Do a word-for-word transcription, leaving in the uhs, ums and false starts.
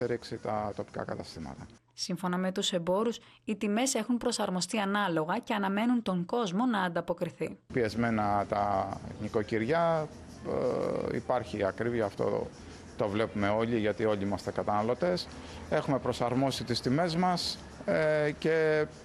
ρίξει τα τοπικά καταστήματα. Σύμφωνα με τους εμπόρους, οι τιμές έχουν προσαρμοστεί ανάλογα και αναμένουν τον κόσμο να ανταποκριθεί. Πιεσμένα τα νοικοκυριά, ε, υπάρχει ακρίβεια, αυτό το βλέπουμε όλοι, γιατί όλοι είμαστε καταναλωτές. Έχουμε προσαρμόσει τις τιμές μας ε, και